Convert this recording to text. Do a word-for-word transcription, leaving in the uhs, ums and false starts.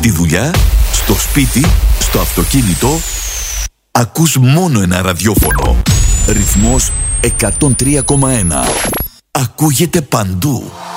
Στη δουλειά, στο σπίτι, στο αυτοκίνητο, ακούς μόνο ένα ραδιόφωνο. Ρυθμός εκατόν τρία κόμμα ένα. Ακούγεται παντού.